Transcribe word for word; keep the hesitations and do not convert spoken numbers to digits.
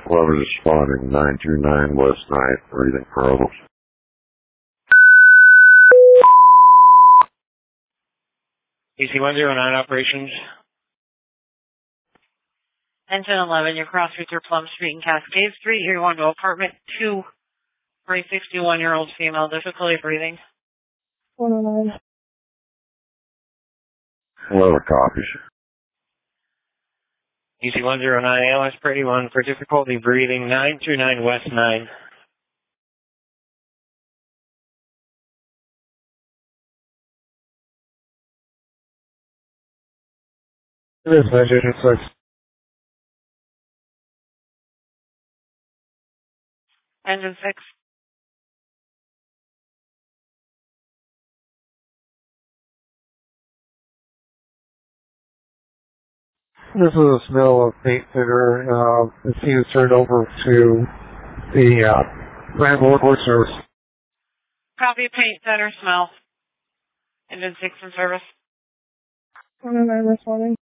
Whoever is responding, nine two nine West ninth, breathing problems. E C one zero nine operations. Engine eleven, your cross routes are Plum Street and Cascade Street. You're going to apartment two for a sixty-one-year-old female, difficulty breathing. one oh nine. Whoever copies. E C one zero nine A L S Brady one for difficulty breathing, nine two nine West nine. This is Engine six. Engine six. This is a smell of paint thinner. Uh, the scene is turned over to the uh, landlord work service. Copy paint thinner smell. Engine six in service. one oh nine responding.